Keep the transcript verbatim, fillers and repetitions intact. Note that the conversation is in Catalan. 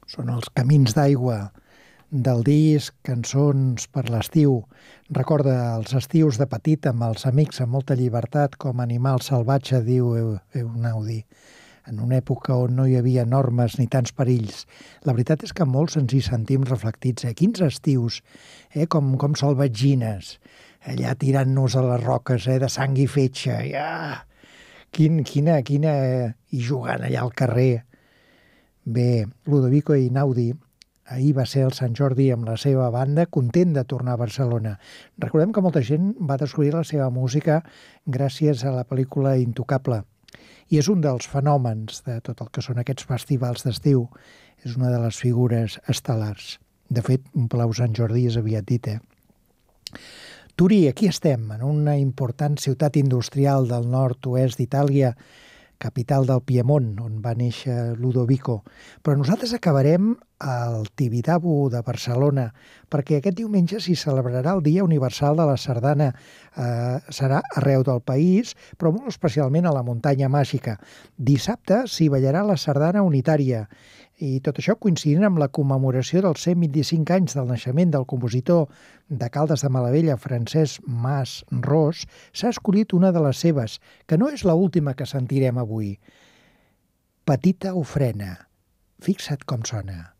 Són els Camins d'aigua del disc Cançons per l'estiu. Recorda els estius de petit amb els amics amb molta llibertat com animal salvatge, diu Einaudi, en una època on no hi havia normes ni tants perills. La veritat és que molts ens hi sentim reflectits. Eh? Quins estius, eh? com, com salvatgines, allà tirant-nos a les roques eh? de sang i fetge. Ja! Quin, quina, quina... I jugant allà al carrer. Bé, Ludovico Einaudi ahir va ser el Sant Jordi amb la seva banda, content de tornar a Barcelona. Recordem que molta gent va descobrir la seva música gràcies a la pel·lícula Intocable. I és un dels fenòmens de tot el que són aquests festivals d'estiu. És una de les figures estel·lars. De fet, un Palau Sant Jordi és aviat dit, eh? Turí, aquí estem, en una important ciutat industrial del nord-oest d'Itàlia, capital del Piemont, on va néixer Ludovico. Però nosaltres acabarem al Tibidabo de Barcelona, perquè aquest diumenge s'hi celebrarà el Dia Universal de la Sardana. Eh, serà arreu del país, però molt especialment a la Muntanya Màgica. Dissabte s'hi ballarà la sardana unitària, i tot això coincidint amb la commemoració dels cent vint-i-cinc anys del naixement del compositor de Caldes de Malavella, Francesc Mas Ros, s'ha escollit una de les seves, que no és l'última que sentirem avui. Petita ofrena. Fixa't com sona.